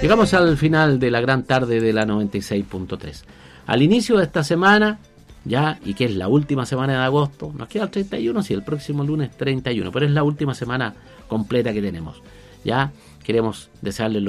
Llegamos al final de la gran tarde de la 96.3. Al inicio de esta semana, ya, y que es la última semana de agosto, nos queda el 31, sí, el próximo lunes 31, pero es la última semana completa que tenemos. Ya, queremos desearles